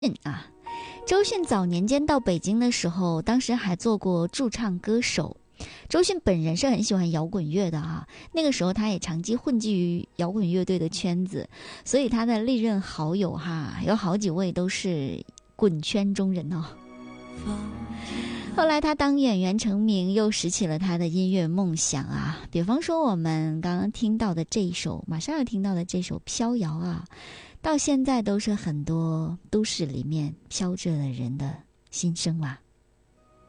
啊，周迅早年间到北京的时候，当时还做过驻唱歌手。周迅本人是很喜欢摇滚乐的啊，那个时候他也长期混迹于摇滚乐队的圈子，所以他的历任好友有好几位都是滚圈中人哦。后来他当演员成名，又拾起了他的音乐梦想啊，比方说我们刚刚听到的这一首，马上要听到的这首《飘摇》啊，到现在都是很多都市里面飘着的人的心声啦。